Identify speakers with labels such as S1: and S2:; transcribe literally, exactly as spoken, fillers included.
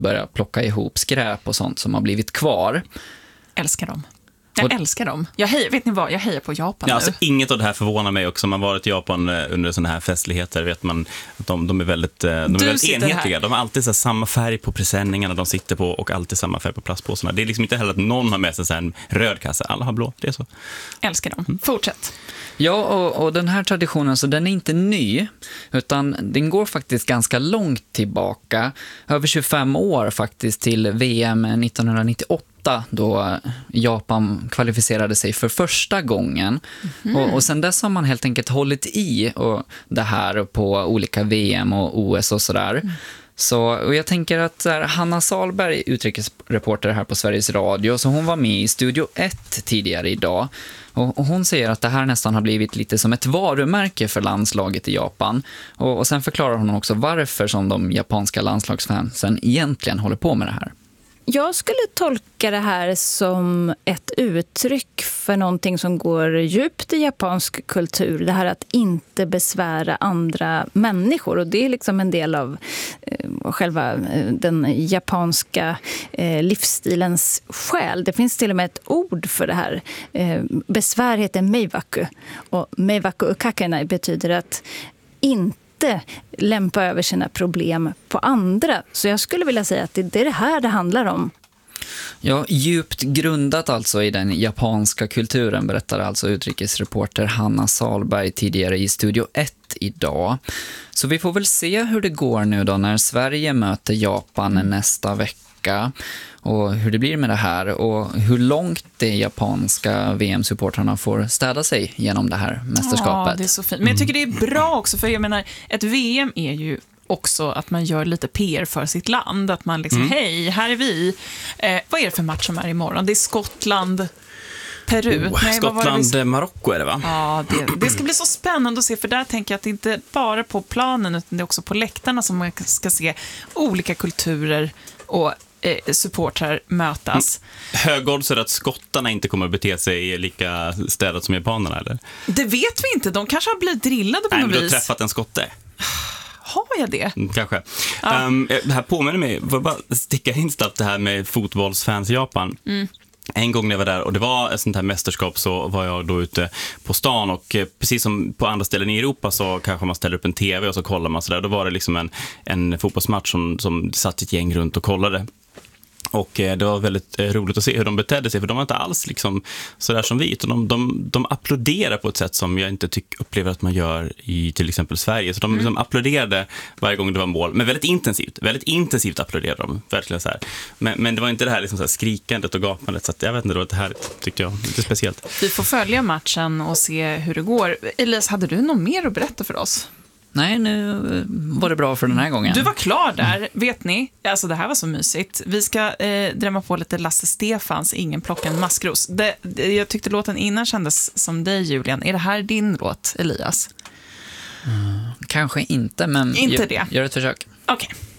S1: börja plocka ihop skräp och sånt som har blivit kvar.
S2: Älskar dem. Jag och, älskar dem. Jag hejar, vet ni vad? Jag hejar på Japan
S3: ja,
S2: nu.
S3: Alltså, inget av det här förvånar mig också. Man har varit i Japan under sådana här festligheter. Vet man att de, de är väldigt, de är väldigt enhetliga. Här. De har alltid så här, samma färg på presenningarna de sitter på och alltid samma färg på plastpåsarna. Det är liksom inte heller att någon har med sig så här en röd kasse. Alla har blå, det är så.
S2: Älskar dem. Mm. Fortsätt.
S1: Ja, och, och den här traditionen, så den är inte ny, utan den går faktiskt ganska långt tillbaka. Över tjugofem år faktiskt till V M nittonhundranittioåtta, då Japan kvalificerade sig för första gången. Mm. Och, och sen dess har man helt enkelt hållit i och det här på olika V M och O S och sådär. Mm. Så, och jag tänker att här, Hanna Salberg, utrikesreporter här på Sveriges Radio, så hon var med i Studio ett tidigare idag. Och, och hon säger att det här nästan har blivit lite som ett varumärke för landslaget i Japan. Och, och sen förklarar hon också varför som de japanska landslagsfansen egentligen håller på med det här.
S4: Jag skulle tolka det här som ett uttryck för någonting som går djupt i japansk kultur. Det här att inte besvära andra människor. Och det är liksom en del av eh, själva eh, den japanska eh, livsstilens själ. Det finns till och med ett ord för det här. Eh, besvär heter meiwaku. Och meiwaku ukakenai betyder att inte lämpa över sina problem på andra. Så jag skulle vilja säga att det är det här det handlar om.
S1: Ja, djupt grundat alltså i den japanska kulturen, berättar alltså utrikesreporter Hanna Salberg tidigare i Studio ett idag. Så vi får väl se hur det går nu då när Sverige möter Japan nästa vecka. Och hur det blir med det här och hur långt de japanska V M-supportrarna får städa sig genom det här mästerskapet.
S2: Ja, det är så fint. Men jag tycker det är bra också, för jag menar, ett V M är ju också att man gör lite P R för sitt land. Att man liksom, mm. hej, här är vi. Eh, vad är det för match som är imorgon? Det är Skottland, Peru.
S3: Oh, Nej, Skottland, vi... Marocko är det, va?
S2: Ja, det, det ska bli så spännande att se, för där tänker jag att det inte bara på planen utan det är också på läktarna som man ska se olika kulturer och eh, supportrar mötas.
S3: Högodds är att skottarna inte kommer att bete sig lika städat som japanerna, eller?
S2: Det vet vi inte, de kanske har blivit drillade på
S3: Nej,
S2: något
S3: vis. Nej,
S2: men
S3: du har träffat en skotte.
S2: Har jag det?
S3: Mm, kanske.
S2: Ja.
S3: Um, det här påminner mig, får jag bara sticka in snabbt det här med fotbollsfans i Japan. Mm. En gång när jag var där och det var ett sånt här mästerskap, så var jag då ute på stan och eh, precis som på andra ställen i Europa så kanske man ställer upp en tv och så kollar man sådär. Då var det liksom en, en fotbollsmatch som, som satt ett gäng runt och kollade. Och eh, det var väldigt eh, roligt att se hur de betedde sig, för de var inte alls liksom sådär som vi, utan de, de, de applåderar på ett sätt som jag inte tyck, upplever att man gör i till exempel Sverige. Så de liksom applåderade varje gång det var mål, men väldigt intensivt, väldigt intensivt applåderade de, verkligen så här. Men, men det var inte det här, liksom så här skrikandet och gapandet, så att jag vet inte, det var det här tyckte jag, lite speciellt.
S2: Vi får följa matchen och se hur det går. Elias, hade du något mer att berätta för oss?
S1: Nej, nu var det bra för den här gången.
S2: Du var klar där, mm. vet ni? Alltså det här var så mysigt. Vi ska eh, drämma på lite Lasse Stefans Ingen plocka en maskros. Det, det, jag tyckte låten innan kändes som dig, Julian. Är det här din låt, Elias?
S1: Mm, kanske inte, men
S2: inte
S1: gör,
S2: det.
S1: gör ett försök.
S2: Okej. Okay.